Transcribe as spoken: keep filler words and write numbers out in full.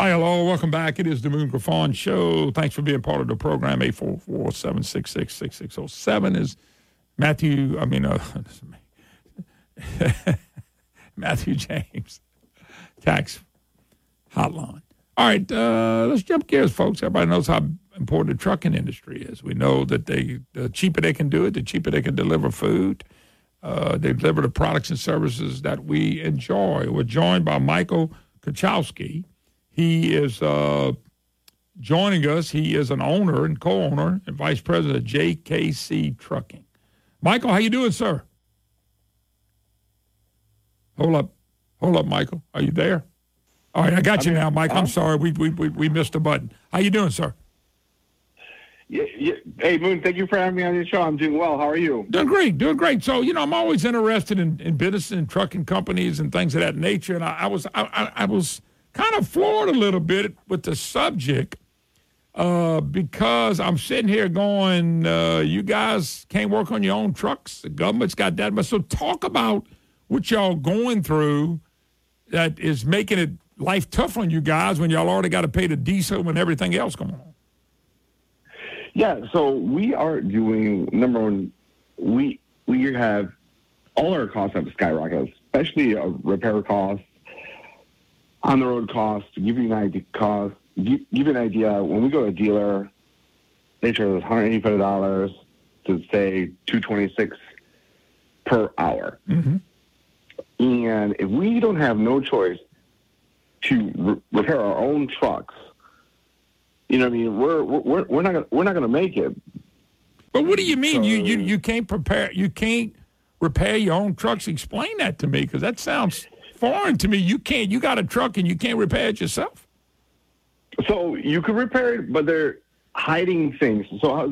Hi, hello, welcome back. It is the Moon Griffon Show. Thanks for being part of the program. eight four four, seven six six, six six zero seven is Matthew, I mean, uh, Matthew James Tax Hotline. All right, uh, let's jump gears, folks. Everybody knows how important the trucking industry is. We know that they the cheaper they can do it, the cheaper they can deliver food. Uh, they deliver the products and services that we enjoy. We're joined by Michael Kachowski. He is uh, joining us. He is an owner and co-owner and vice president of J K C Trucking. Michael, how you doing, sir? Hold up. Hold up, Michael. Are you there? All right, I got you now, Mike. I'm sorry. We, we, we, we missed a button. How you doing, sir? Yeah, yeah. Hey, Moon, thank you for having me on your show. I'm doing well. How are you? Doing great, doing great. So, you know, I'm always interested in, in business and trucking companies and things of that nature. And I, I was I, I, I was kind of floored a little bit with the subject uh, because I'm sitting here going, uh, you guys can't work on your own trucks. The government's got that much. So talk about what y'all going through that is making it life tough on you guys when y'all already got to pay the diesel and everything else going on. Yeah, so we are doing, number one, we we have all our costs have skyrocketed, especially uh, repair costs, on-the-road costs. To give you an idea, cost, give, give you an idea, when we go to a dealer, they charge us one hundred eighty-five dollars to, say, two hundred twenty-six dollars per hour. Mm-hmm. And if we don't have no choice to re- repair our own trucks, you know what I mean? We're we're we're not gonna we're not gonna make it. But what do you mean? So, you you you can't prepare? You can't repair your own trucks? Explain that to me, because that sounds foreign to me. You can't. You got a truck and you can't repair it yourself. So you can repair it, but they're hiding things. So